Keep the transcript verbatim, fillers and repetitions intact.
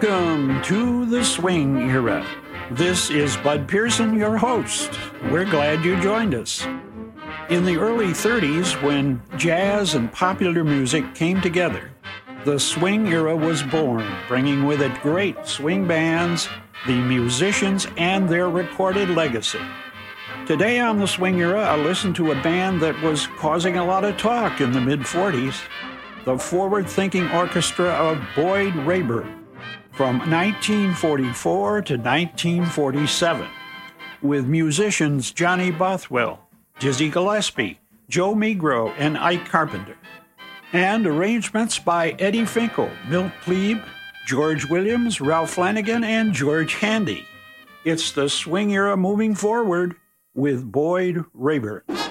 Welcome to the swing era. This is Bud Pearson, your host. We're glad you joined us. In the early thirties, when jazz and popular music came together, the swing era was born, bringing with it great swing bands, the musicians, and their recorded legacy. Today on the swing era, I listened to a band that was causing a lot of talk in the mid-forties, the forward-thinking orchestra of Boyd Rayburn, from nineteen forty-four to nineteen forty-seven, with musicians Johnny Bothwell, Dizzy Gillespie, Joe Migro, and Ike Carpenter, and arrangements by Eddie Finkel, Milt Plebe, George Williams, Ralph Flanagan, and George Handy. It's the swing era moving forward with Boyd Rayburn.